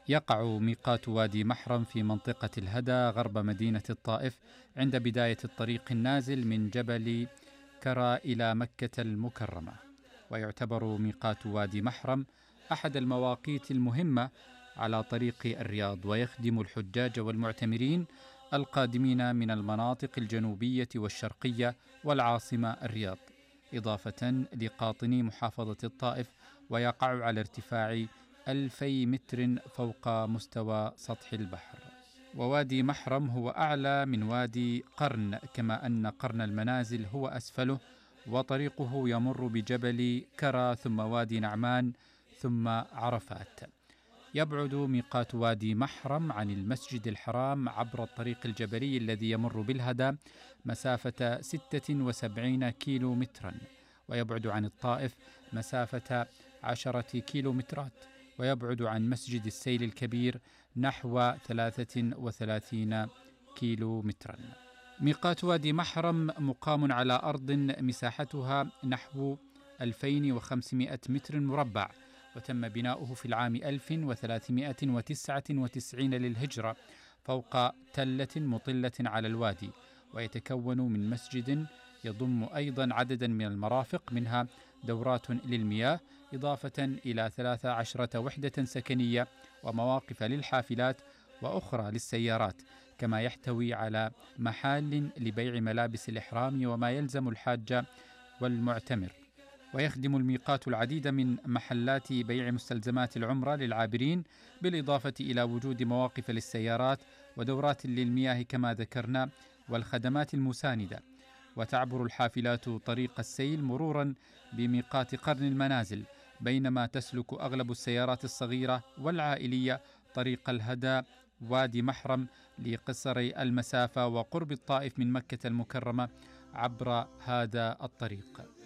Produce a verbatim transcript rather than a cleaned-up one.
يقع ميقات وادي محرم في منطقة الهدى غرب مدينة الطائف، عند بداية الطريق النازل من جبل كرى إلى مكة المكرمة. ويعتبر ميقات وادي محرم أحد المواقيت المهمة على طريق الرياض، ويخدم الحجاج والمعتمرين القادمين من المناطق الجنوبية والشرقية والعاصمة الرياض، إضافة لقاطني محافظة الطائف، ويقع على ارتفاع ألفي متر فوق مستوى سطح البحر. ووادي محرم هو أعلى من وادي قرن، كما أن قرن المنازل هو أسفله، وطريقه يمر بجبل كرى ثم وادي نعمان ثم عرفات. يبعد ميقات وادي محرم عن المسجد الحرام عبر الطريق الجبلي الذي يمر بالهدى مسافة ستة وسبعين كيلو مترا، ويبعد عن الطائف مسافة عشرة كيلو مترات، ويبعد عن مسجد السيل الكبير نحو ثلاثة وثلاثين كيلو مترا. ميقات وادي محرم مقام على أرض مساحتها نحو ألفين وخمسمائة متر مربع، وتم بناؤه في العام ألف وثلاثمائة وتسعة وتسعين للهجرة فوق تلة مطلة على الوادي، ويتكون من مسجد يضم أيضا عددا من المرافق، منها دورات للمياه، إضافة إلى ثلاث عشرة وحدة سكنية ومواقف للحافلات وأخرى للسيارات، كما يحتوي على محال لبيع ملابس الإحرام وما يلزم الحاج والمعتمر. ويخدم الميقات العديد من محلات بيع مستلزمات العمرة للعابرين، بالإضافة إلى وجود مواقف للسيارات ودورات للمياه كما ذكرنا والخدمات المساندة. وتعبر الحافلات طريق السيل مرورا بميقات قرن المنازل، بينما تسلك أغلب السيارات الصغيرة والعائلية طريق الهدى وادي محرم لقصر المسافة وقرب الطائف من مكة المكرمة عبر هذا الطريق.